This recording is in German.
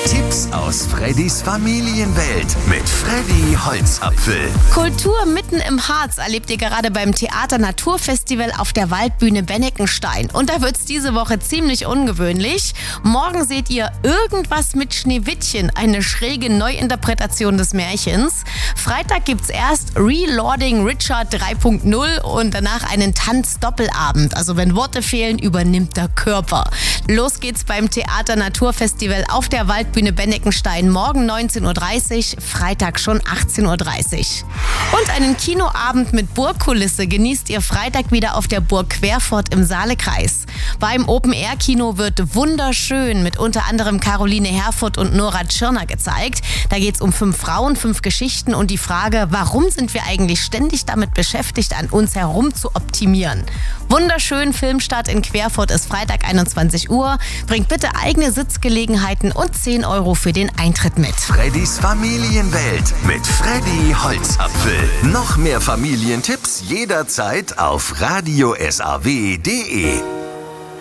Tipps aus Freddys Familienwelt mit Freddy Holzapfel. Kultur mitten im Harz erlebt ihr gerade beim Theater Naturfestival auf der Waldbühne Benneckenstein. Und da wird's diese Woche ziemlich ungewöhnlich. Morgen seht ihr Irgendwas mit Schneewittchen, eine schräge Neuinterpretation des Märchens. Freitag gibt's erst Relording Richard 3.0 und danach einen Tanzdoppelabend. Also wenn Worte fehlen, übernimmt der Körper. Los geht's beim Theater Naturfestival auf der Waldbühne Benneckenstein. Morgen 19.30 Uhr, Freitag schon 18.30 Uhr. Und einen Kinoabend mit Burgkulisse genießt ihr Freitag wieder auf der Burg Querfurt im Saalekreis. Beim Open-Air-Kino wird Wunderschön mit unter anderem Caroline Herfurth und Nora Tschirner gezeigt. Da geht's um 5 Frauen, 5 Geschichten und die Frage, warum sind wir eigentlich ständig damit beschäftigt, an uns herum zu optimieren? Wunderschön, Filmstart in Querfurt ist Freitag 21 Uhr. Bringt bitte eigene Sitzgelegenheiten und 10 € für den Eintritt mit. Freddys Familienwelt mit Freddy Holzapfel. Noch mehr Familientipps jederzeit auf radiosaw.de.